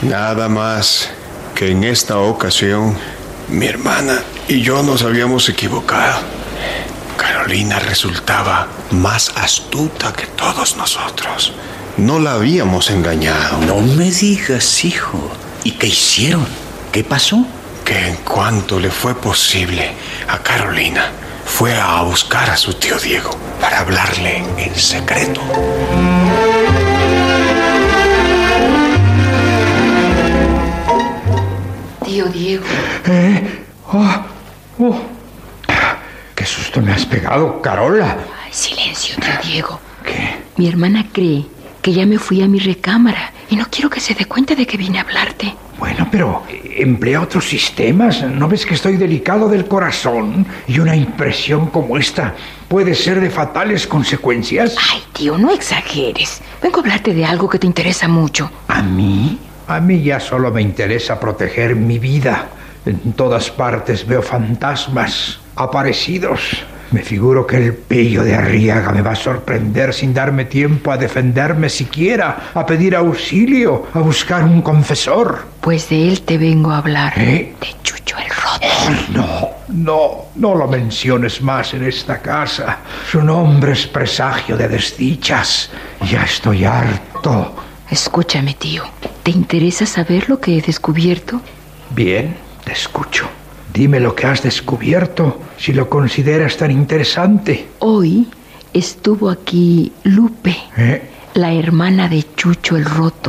Nada más que en esta ocasión mi hermana y yo nos habíamos equivocado. Carolina resultaba más astuta que todos nosotros. No la habíamos engañado. No me digas, hijo. ¿Y qué hicieron? ¿Qué pasó? Que en cuanto le fue posible a Carolina, fue a buscar a su tío Diego para hablarle en secreto. Tío Diego. ¡Qué susto me has pegado, Carola! Ay, silencio, tío Diego. ¿Qué? Mi hermana cree que ya me fui a mi recámara y no quiero que se dé cuenta de que vine a hablarte. Bueno, pero emplea otros sistemas. ¿No ves que estoy delicado del corazón? Y una impresión como esta puede ser de fatales consecuencias. Ay, tío, no exageres. Vengo a hablarte de algo que te interesa mucho. ¿A mí? A mí ya solo me interesa proteger mi vida. En todas partes veo fantasmas, aparecidos. Me figuro que el pillo de Arriaga me va a sorprender sin darme tiempo a defenderme siquiera, a pedir auxilio, a buscar un confesor. Pues de él te vengo a hablar. ¿Eh? De Chucho el Roto. No lo menciones más en esta casa. Su nombre es presagio de desdichas. Ya estoy harto. Escúchame, tío. ¿Te interesa saber lo que he descubierto? Bien, te escucho. Dime lo que has descubierto, si lo consideras tan interesante. Hoy estuvo aquí Lupe, la hermana de Chucho el Roto.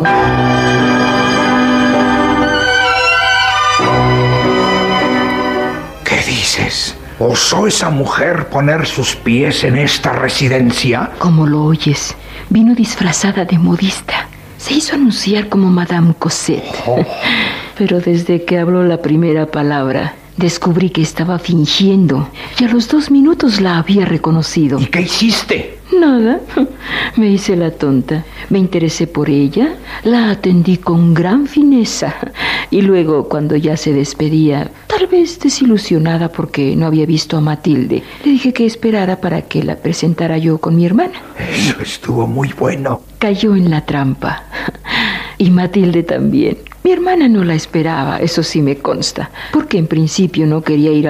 ¿Qué dices? ¿Osó esa mujer poner sus pies en esta residencia? Como lo oyes, vino disfrazada de modista. Se hizo anunciar como Madame Cosette. Pero desde que habló la primera palabra, descubrí que estaba fingiendo y a los 2 minutos la había reconocido. ¿Y qué hiciste? Nada. Me hice la tonta. Me interesé por ella, la atendí con gran fineza y luego, cuando ya se despedía, tal vez desilusionada porque no había visto a Matilde, le dije que esperara para que la presentara yo con mi hermana. Eso estuvo muy bueno. Cayó en la trampa. Y Matilde también. Mi hermana no la esperaba, eso sí me consta, porque en principio no quería ir